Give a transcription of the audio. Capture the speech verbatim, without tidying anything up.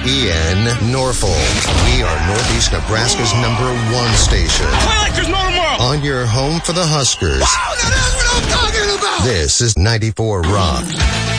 E N, Norfolk. We are Northeast Nebraska's number one station. Play like there's no tomorrow. On your home for the Huskers. Wow, that is what I'm talking about. This is ninety-four Rock.